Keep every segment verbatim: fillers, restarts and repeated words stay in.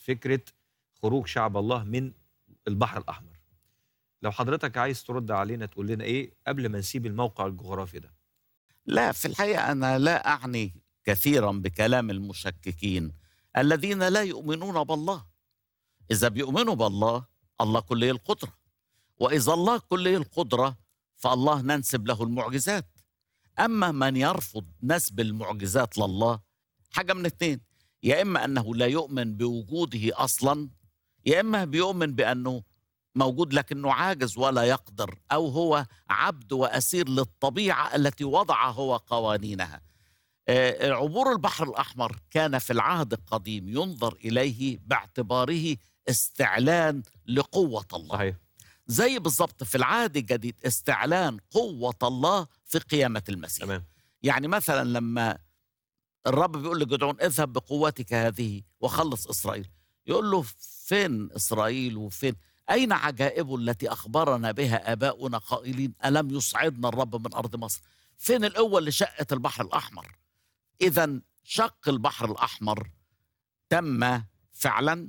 فكرة خروج شعب الله من البحر الأحمر. لو حضرتك عايز ترد علينا تقول لنا إيه قبل ما نسيب الموقع الجغرافي ده؟ لا، في الحقيقة أنا لا أعني كثيرا بكلام المشككين الذين لا يؤمنون بالله. إذا بيؤمنوا بالله، الله كلي القدرة، وإذا الله كلي القدرة فالله ننسب له المعجزات. أما من يرفض نسب المعجزات لله، حاجة من اتنين: يا إما أنه لا يؤمن بوجوده أصلا، يا إما بيؤمن بأنه موجود لكنه عاجز ولا يقدر، أو هو عبد وأسير للطبيعة التي وضع هو قوانينها. آه، عبور البحر الأحمر كان في العهد القديم ينظر إليه باعتباره استعلان لقوة الله، صحيح. زي بالضبط في العهد الجديد استعلان قوة الله في قيامة المسيح. تمام. يعني مثلا لما الرب بيقول لجدعون: اذهب بقوتك هذه وخلص إسرائيل، يقول له: فين إسرائيل وفين أين عجائبه التي أخبرنا بها آباؤنا قائلين ألم يصعدنا الرب من أرض مصر؟ فين القوة اللي شقت البحر الأحمر؟ إذا شق البحر الأحمر تم فعلا،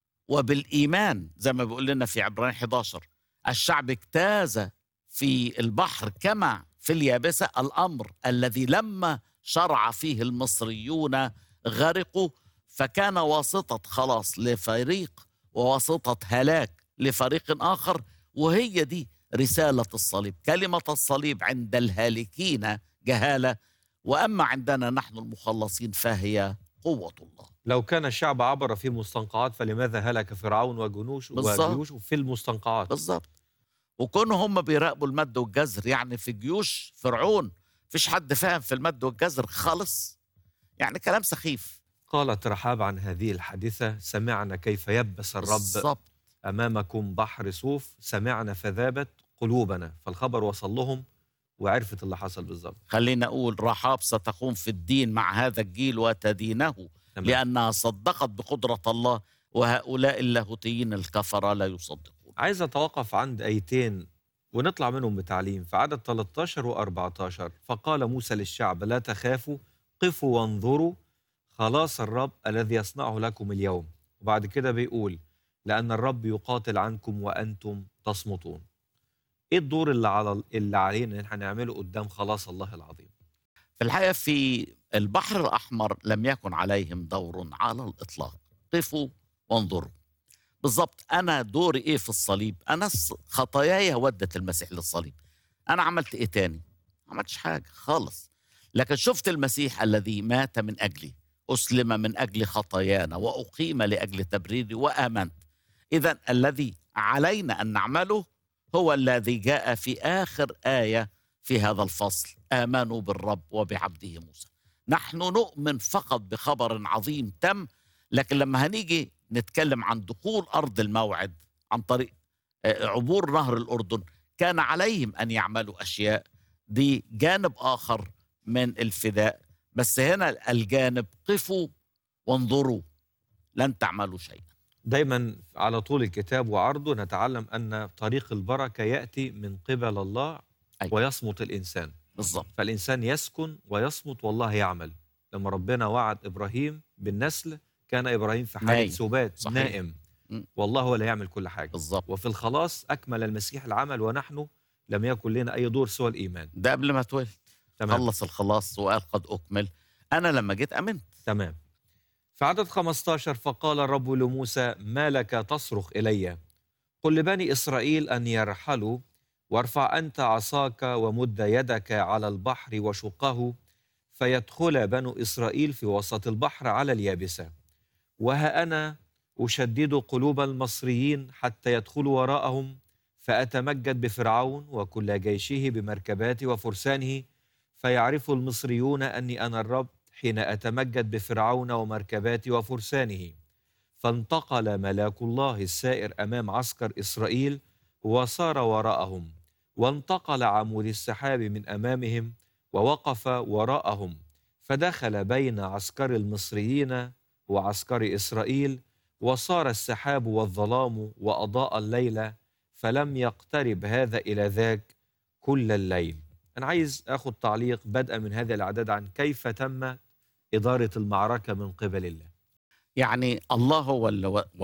وبالإيمان زي ما بيقول لنا في عبرانيين حداشر: الشعب اجتاز في البحر كما في اليابسة، الأمر الذي لما شرع فيه المصريون غرقوا، فكان واسطة خلاص لفريق وواسطة هلاك لفريق آخر. وهي دي رسالة الصليب، كلمة الصليب عند الهالكين جهالة، وأما عندنا نحن المخلصين فهي قوة الله. لو كان الشعب عبر في مستنقعات فلماذا هلك فرعون وجنوش بالظبط، وجيوشه في المستنقعات؟ بالظبط. وكونوا هم بيراقبوا المد والجزر، يعني في جيوش فرعون مفيش حد فاهم في المد والجزر خالص، يعني كلام سخيف. قالت رحاب عن هذه الحادثة: سمعنا كيف يبس الرب بالظبط. أمامكم بحر صوف، سمعنا فذابت قلوبنا. فالخبر وصل لهم وعرفت اللي حصل بالظبط. خلينا أقول رحاب ستقوم في الدين مع هذا الجيل وتدينه، تمام. لأنها صدقت بقدرة الله، وهؤلاء اللاهوتيين الكفرة لا يصدقون. عايز أتوقف عند آيتين ونطلع منهم بتعليم. في عدد ثلاثة عشر و14: فقال موسى للشعب: لا تخافوا، قفوا وانظروا خلاص الرب الذي يصنعه لكم اليوم. وبعد كده بيقول: لأن الرب يقاتل عنكم وأنتم تصمتون. إيه الدور اللي على اللي علينا إن احنا نعمله قدام خلاص الله العظيم؟ في الحقيقة في البحر الأحمر لم يكن عليهم دور على الإطلاق. قفوا وانظروا. بالضبط. أنا دوري إيه في الصليب؟ أنا الص- خطاياي ودت المسيح للصليب. أنا عملت إيه تاني؟ ما عملتش حاجة خالص. لكن شفت المسيح الذي مات من أجلي، أسلم من أجل خطايانا، وأقيم لأجل تبريري، وآمنت. إذا الذي علينا أن نعمله هو الذي جاء في آخر آية في هذا الفصل: آمنوا بالرب وبعبده موسى. نحن نؤمن فقط بخبر عظيم تم، لكن لما هنيجي نتكلم عن دخول أرض الموعد عن طريق آه، عبور نهر الأردن، كان عليهم أن يعملوا أشياء. دي جانب آخر من الفداء، بس هنا الجانب قفوا وانظروا لن تعملوا شيئا. دايما على طول الكتاب وعرضه نتعلم أن طريق البركة يأتي من قبل الله أي، ويصمت الإنسان. بالضبط. فالإنسان يسكن ويصمت والله يعمل. لما ربنا وعد إبراهيم بالنسل كان إبراهيم في حالة نايم. سبات صحيح. نائم، م، والله هو اللي يعمل كل حاجة. بالضبط. وفي الخلاص أكمل المسيح العمل، ونحن لم يكن لنا أي دور سوى الإيمان. ده قبل ما اتولد تمام. خلص الخلاص وقال قد أكمل. أنا لما جيت أمنت. تمام. في عدد خمسة عشر: فقال الرب لموسى: ما لك تصرخ إلي؟ قل لبني إسرائيل أن يرحلوا، وارفع أنت عصاك ومد يدك على البحر وشقه، فيدخل بنو إسرائيل في وسط البحر على اليابسة. وها أنا أشدد قلوب المصريين حتى يدخلوا وراءهم، فأتمجد بفرعون وكل جيشه بمركباته وفرسانه، فيعرف المصريون أني أنا الرب حين أتمجد بفرعون ومركباته وفرسانه. فانتقل ملاك الله السائر أمام عسكر إسرائيل وصار وراءهم، وانتقل عمود السحاب من أمامهم ووقف وراءهم، فدخل بين عسكر المصريين وعسكر إسرائيل، وصار السحاب والظلام وأضاء الليل، فلم يقترب هذا إلى ذاك كل الليل. أنا عايز أخذ تعليق بدءا من هذا الإعداد عن كيف تم إدارة المعركة من قبل الله. يعني الله هو اللي